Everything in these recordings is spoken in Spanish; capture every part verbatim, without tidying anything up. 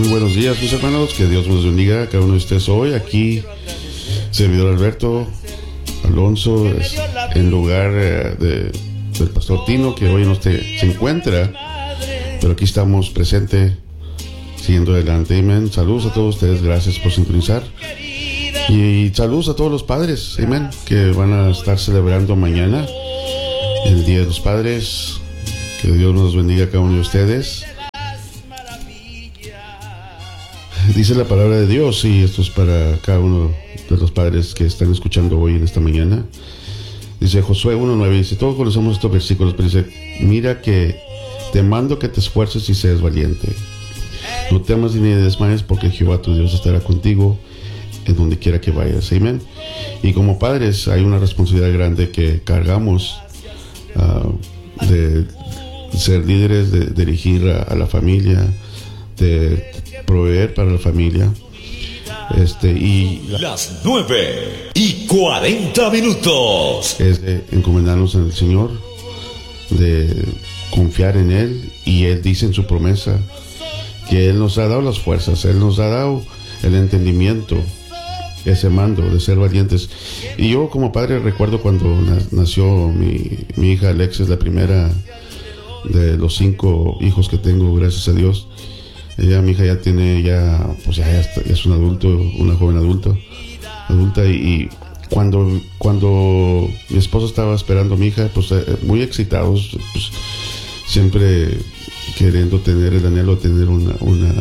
buenos días, mis hermanos. Que Dios nos bendiga a cada uno de ustedes hoy. Aquí, servidor Alberto Alonso, es en lugar eh, de, del pastor Tino, que hoy no te, se encuentra, pero aquí estamos presentes, siguiendo adelante. Amén. Saludos a todos ustedes, gracias por sintonizar. Y saludos a todos los padres, amén, que van a estar celebrando mañana el Día de los Padres. Que Dios nos bendiga a cada uno de ustedes. Dice la palabra de Dios, y esto es para cada uno de los padres que están escuchando hoy en esta mañana. Dice Josué uno nueve, dice, todos conocemos estos versículos, pero dice, mira que te mando que te esfuerces y seas valiente. No temas ni desmayes, porque Jehová tu Dios estará contigo en donde quiera que vayas. Amén. Y como padres hay una responsabilidad grande que cargamos, uh, de ser líderes, de dirigir a, a la familia, de proveer para la familia. Este, y las nueve y cuarenta minutos. Es de encomendarnos en el Señor, de confiar en Él, y Él dice en su promesa que Él nos ha dado las fuerzas, Él nos ha dado el entendimiento, ese mando de ser valientes. Y yo como padre recuerdo cuando nació mi, mi hija Alexis, la primera de los cinco hijos que tengo, gracias a Dios. Ella, mi hija ya tiene, ya, pues ya, ya, está, ya es un adulto, una joven adulto, adulta, y, y cuando, cuando mi esposo estaba esperando a mi hija, pues eh, muy excitados, pues, siempre queriendo tener el anhelo de tener una, una,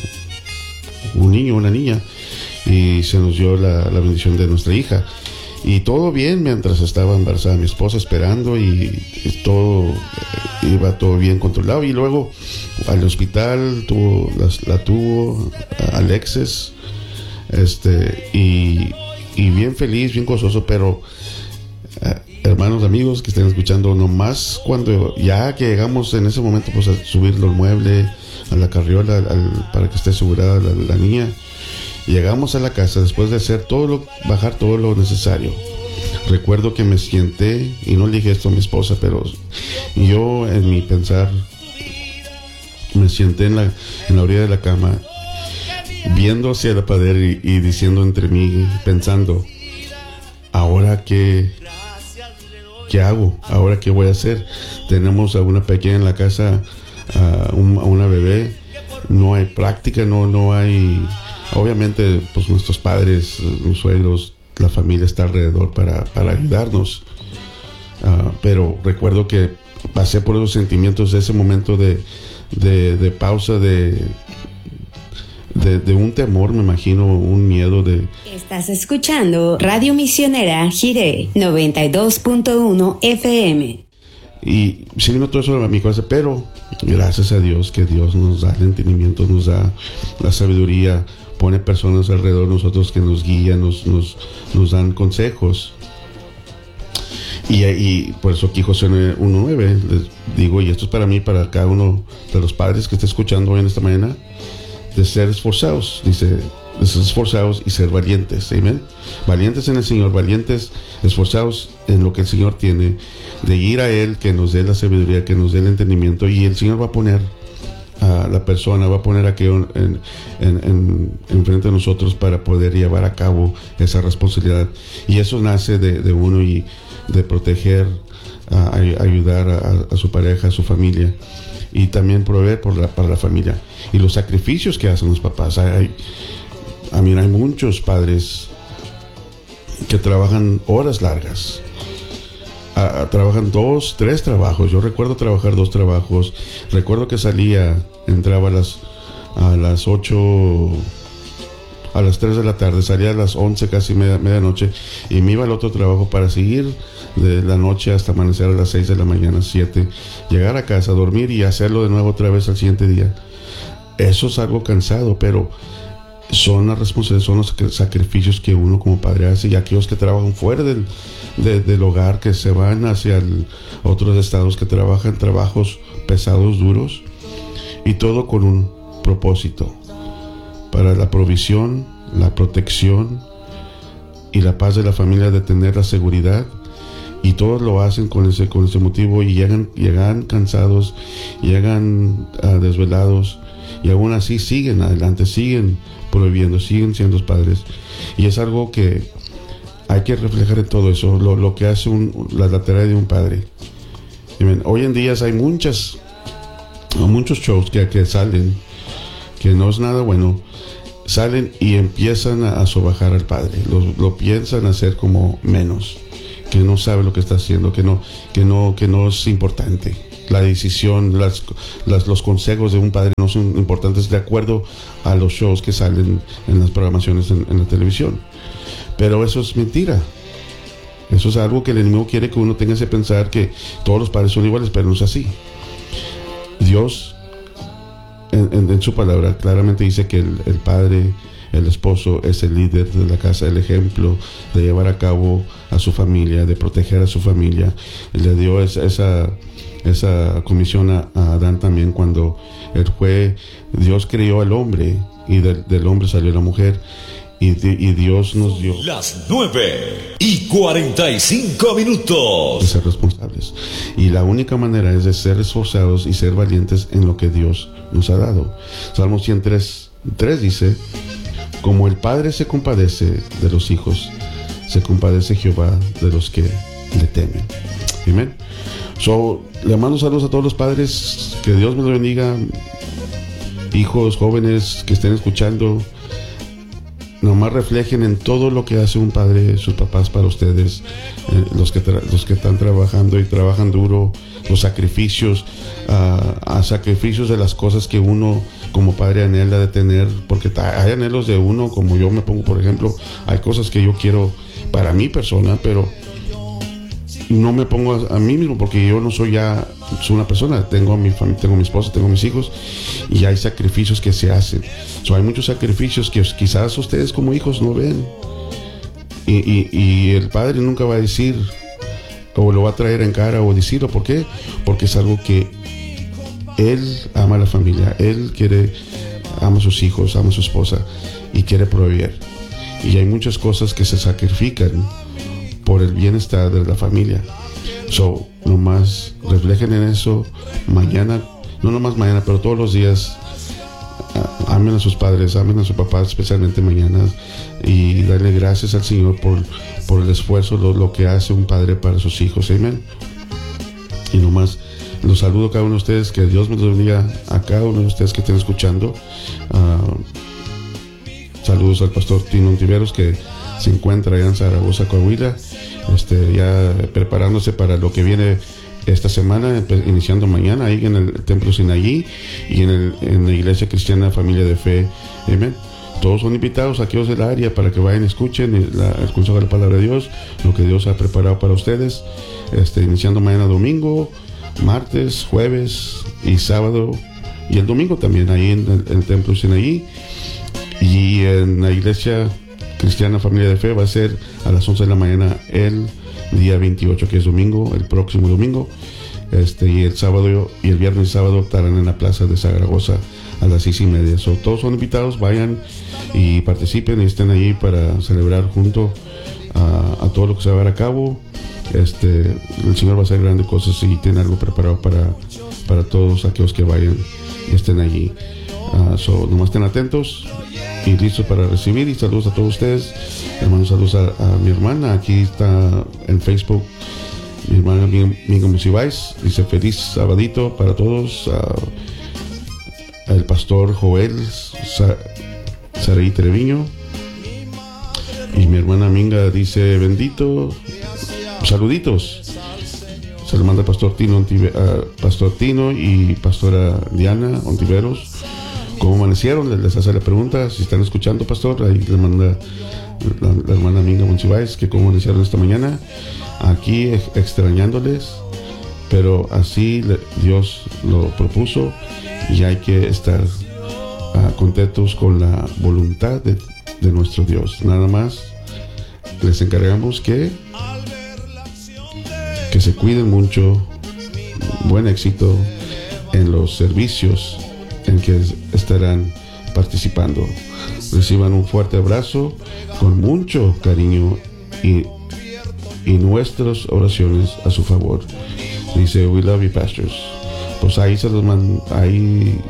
un niño, una niña, y se nos dio la, la bendición de nuestra hija. Y todo bien mientras estaba embarazada mi esposa, esperando, y, y todo iba todo bien controlado. Y luego al hospital tuvo la, la tuvo Alexis, este, y, y bien feliz, bien gozoso. Pero eh, hermanos, amigos que estén escuchando, nomás cuando ya que llegamos en ese momento, pues a subir los muebles a la carriola al, para que esté asegurada la, la niña. Llegamos a la casa después de hacer todo lo, bajar todo lo necesario. Recuerdo que me senté, y no le dije esto a mi esposa, pero yo en mi pensar me senté en la, en la orilla de la cama, viendo hacia la pared, y, y diciendo entre mí, pensando, ahora qué, qué hago, ahora qué voy a hacer. Tenemos a una pequeña en la casa, a, un, a una bebé, no hay práctica, no, no hay. Obviamente, pues nuestros padres, los suegros, la familia está alrededor para, para ayudarnos. Uh, pero recuerdo que pasé por esos sentimientos, de ese momento de, de, de pausa, de, de, de un temor, me imagino, un miedo de... Estás escuchando Radio Misionera Jiré noventa y dos punto uno F M. Y se vino todo eso a mi cabeza, pero gracias a Dios que Dios nos da el entendimiento, nos da la sabiduría, pone personas alrededor de nosotros que nos guían, nos, nos, nos dan consejos. Y, y por eso aquí Josué uno nueve les digo, y esto es para mí, para cada uno de los padres que esté escuchando hoy en esta mañana, de ser esforzados, dice, de ser esforzados y ser valientes, amén. Valientes en el Señor, valientes, esforzados en lo que el Señor tiene, de ir a Él, que nos dé la sabiduría, que nos dé el entendimiento, y el Señor va a poner a la persona, va a poner aquello en, en, en, en frente de nosotros para poder llevar a cabo esa responsabilidad. Y eso nace de, de uno, y de proteger, a, a ayudar a, a su pareja, a su familia, y también proveer por la, para la familia. Y los sacrificios que hacen los papás, hay, a mí hay muchos padres que trabajan horas largas, a, a, trabajan dos, tres trabajos. Yo recuerdo trabajar dos trabajos. Recuerdo que salía, entraba a las a las ocho, a las tres de la tarde, salía a las once, casi media, medianoche, y me iba al otro trabajo para seguir de la noche hasta amanecer a las seis de la mañana, siete, llegar a casa, dormir y hacerlo de nuevo otra vez al siguiente día. Eso es algo cansado, pero son las responsabilidades, son los sacrificios que uno como padre hace, y aquellos que trabajan fuera del, de, del hogar, que se van hacia el, otros estados, que trabajan trabajos pesados, duros, y todo con un propósito, para la provisión, la protección y la paz de la familia, de tener la seguridad. Y todos lo hacen con ese, con ese motivo, y llegan, llegan cansados, llegan uh, desvelados, y aún así siguen adelante, siguen prohibiendo, siguen siendo padres. Y es algo que hay que reflejar en todo eso, lo, lo que hace un, la, la tarea de un padre. Amen. Hoy en día hay muchas, muchos shows que, que salen, que no es nada bueno, salen y empiezan a, a sobajar al padre, lo, lo piensan hacer como menos, que no sabe lo que está haciendo, que no, que no, que no es importante. La decisión, las, las, los consejos de un padre no son importantes de acuerdo a los shows que salen en las programaciones en, en la televisión. Pero eso es mentira. Eso es algo que el enemigo quiere que uno tenga que pensar que todos los padres son iguales, pero no es así. Dios en, en, en su palabra claramente dice que el, el padre, el esposo, es el líder de la casa, el ejemplo de llevar a cabo a su familia, de proteger a su familia. Le dio esa, esa, esa comisión a, a Adán también cuando él fue, Dios creó al hombre y del, del hombre salió la mujer. Y, y Dios nos dio las nueve y cuarenta y cinco minutos de ser responsables, y la única manera es de ser esforzados y ser valientes en lo que Dios nos ha dado. Salmo ciento tres, tres dice: como el padre se compadece de los hijos, se compadece Jehová de los que le temen. Amén. So, le mando saludos a todos los padres, que Dios me los bendiga. Hijos jóvenes que estén escuchando, nomás reflejen en todo lo que hace un padre, sus papás para ustedes, eh, los, que tra- los que están trabajando y trabajan duro, los sacrificios, uh, a sacrificios de las cosas que uno como padre anhela de tener, porque ta- hay anhelos de uno, como yo me pongo, por ejemplo, hay cosas que yo quiero para mi persona, pero no me pongo a, a mí mismo, porque yo no soy ya soy una persona, tengo a mi familia, tengo a mi esposa, tengo a mis hijos, y hay sacrificios que se hacen. So, hay muchos sacrificios que quizás ustedes como hijos no ven, y, y, y el padre nunca va a decir, o lo va a traer en cara o decirlo. ¿Por qué? Porque es algo que él ama a la familia, él quiere, ama a sus hijos, ama a su esposa y quiere proveer. Y hay muchas cosas que se sacrifican por el bienestar de la familia. So, nomás reflejen en eso mañana, no nomás mañana, pero todos los días. Uh, amen a sus padres, amen a su papá, especialmente mañana, y darle gracias al Señor por, por el esfuerzo, lo, lo que hace un padre para sus hijos. Amén. Y nomás los saludo a cada uno de ustedes, que Dios me los bendiga a cada uno de ustedes que estén escuchando. Uh, saludos al pastor Tino Ontiveros, que se encuentra allá en Zaragoza, Coahuila, este, ya preparándose para lo que viene esta semana, iniciando mañana ahí en el Templo Sinaí y en, el, en la Iglesia Cristiana Familia de Fe. Amén. Todos son invitados, aquellos del área, para que vayan y escuchen la, el consejo de la palabra de Dios, lo que Dios ha preparado para ustedes, este, iniciando mañana domingo, martes, jueves y sábado, y el domingo también ahí en el, en el Templo Sinaí. Y en la Iglesia Cristiana Familia de Fe va a ser a las once de la mañana el día veintiocho, que es domingo, el próximo domingo. Este, y el sábado y el viernes y sábado estarán en la plaza de Zaragoza a las seis y media. So, todos son invitados, vayan y participen y estén ahí para celebrar junto a, a todo lo que se va a llevar a cabo. Este, el Señor va a hacer grandes cosas y tiene algo preparado para, para todos aquellos que vayan y estén allí. Uh, so, nomás estén atentos y listos para recibir. Y saludos a todos ustedes, hermanos. Saludos a, a mi hermana, aquí está en Facebook, mi hermana Minga Musibais, dice feliz sabadito para todos. Uh, el pastor Joel Sa- Saraí Treviño, y mi hermana Minga dice bendito, saluditos. Se le manda al pastor Tino, Ontive, uh, pastor Tino y pastora Diana Ontiveros. ¿Cómo amanecieron? Les hace la pregunta, si están escuchando, pastor. Ahí le manda la, la hermana Minga Monsiváis que cómo amanecieron esta mañana. Aquí ex- extrañándoles, pero así le, Dios lo propuso, y hay que estar uh, contentos con la voluntad de, de nuestro Dios. Nada más les encargamos que que se cuiden mucho. Buen éxito en los servicios en que estarán participando. Reciban un fuerte abrazo con mucho cariño y, y nuestras oraciones a su favor. Dice, we love you, pastors. Pues ahí se los man, ahí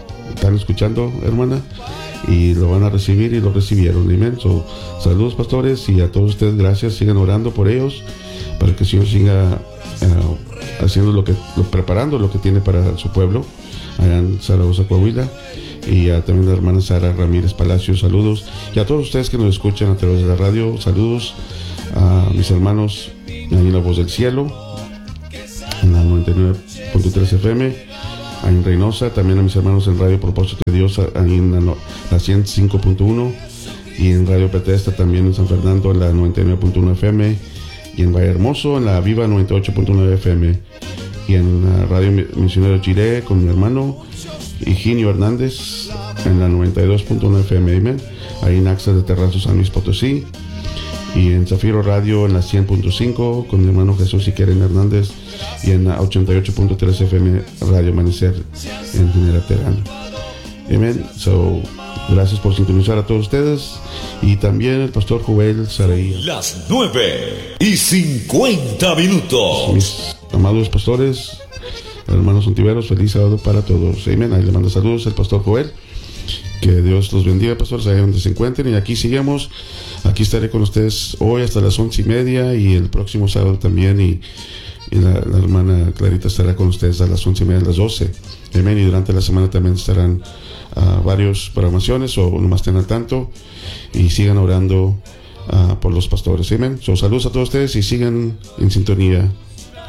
están escuchando, hermana, y lo van a recibir y lo recibieron. Amén. So, saludos, pastores, y a todos ustedes gracias. Sigan orando por ellos para que el Señor siga uh, haciendo lo que, lo, preparando lo que tiene para su pueblo allá en Zaragoza, Coahuila. Y a también la hermana Sara Ramírez Palacios, saludos. Y a todos ustedes que nos escuchan a través de la radio, saludos a mis hermanos ahí en La Voz del Cielo, en la noventa y nueve punto tres F M, ahí en Reynosa, también a mis hermanos en Radio Propósito de Dios, ahí en la, la ciento cinco punto uno, y en Radio Bethesda también en San Fernando, en la noventa y nueve punto uno F M, y en Valle Hermoso, en la Viva noventa y ocho punto nueve F M, y en la Radio Misionero Chile con mi hermano Higinio Hernández en la noventa y dos punto uno F M, amen, ahí en Axas de Terrazos, San Luis Potosí, y en Zafiro Radio en la cien punto cinco con mi hermano Jesús y Karen Hernández, y en la ochenta y ocho punto tres F M Radio Amanecer en General Terán. Amén. So, gracias por sintonizar a todos ustedes, y también el pastor Joel Saraí. Las nueve y cincuenta minutos. Mis amados pastores, hermanos ontiveros, feliz sábado para todos. Amén. Ahí le manda saludos el pastor Joel. Que Dios los bendiga, pastores, allá donde se encuentren. Y aquí seguimos. Aquí estaré con ustedes hoy hasta las once y media, y el próximo sábado también. Y, y la, la hermana Clarita estará con ustedes a las once y media, a las doce. Amén. Y durante la semana también estarán uh, varios programaciones, o nomás estén al tanto. Y sigan orando uh, por los pastores. Amén. So, saludos a todos ustedes y sigan en sintonía